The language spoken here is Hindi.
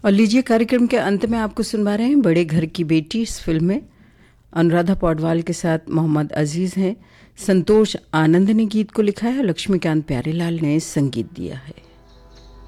और लीजिए कार्यक्रम के अंत में आपको सुनवा रहे हैं बड़े घर की बेटी। इस फिल्म में अनुराधा पौडवाल के साथ मोहम्मद अजीज हैं। संतोष आनंद ने गीत को लिखा है, लक्ष्मीकांत प्यारेलाल ने संगीत दिया है।